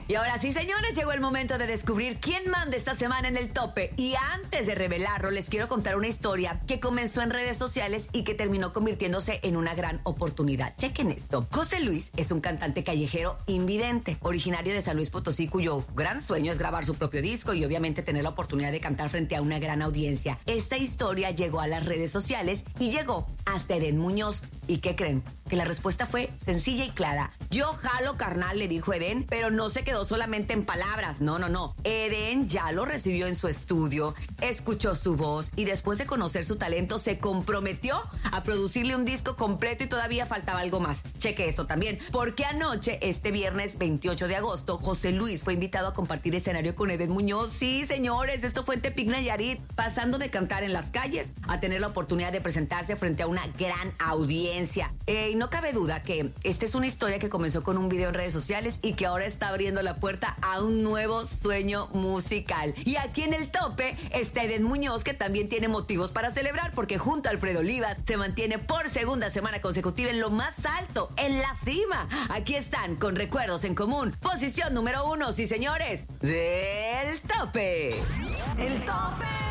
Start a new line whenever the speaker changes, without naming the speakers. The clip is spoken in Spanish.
Y ahora sí, señores, llegó el momento de descubrir quién manda esta semana en el tope. Y antes de revelarlo, les quiero contar una historia que comenzó en redes sociales y que terminó convirtiéndose en una gran oportunidad. Chequen esto. José Luis es un cantante callejero invidente, originario de San Luis Potosí, cuyo gran sueño es grabar su propio disco y obviamente tener la oportunidad de cantar frente a una gran audiencia. Esta historia llegó a las redes sociales y llegó hasta Edén Muñoz. ¿Y qué creen? Que la respuesta fue sencilla y clara. Yo jalo, carnal, le dijo Edén, pero no se quedó solamente en palabras. No. Edén ya lo recibió en su estudio, escuchó su voz y después de conocer su talento se comprometió a producirle un disco completo y todavía faltaba algo más. Cheque esto también, porque anoche, este viernes 28 de agosto, José Luis fue invitado a compartir escenario con Edén Muñoz. Sí, señores, esto fue en Tepic, Nayarit, pasando de cantar en las calles a tener la oportunidad de presentarse frente a una gran audiencia. Y no cabe duda que esta es una historia que comenzó con un video en redes sociales y que ahora está abriendo la puerta a un nuevo sueño musical. Y aquí en el tope está Edén Muñoz, que también tiene motivos para celebrar porque junto a Alfredo Olivas se mantiene por segunda semana consecutiva en lo más alto, en la cima. Aquí están con Recuerdos en Común, posición número 1, sí señores, del tope. El tope.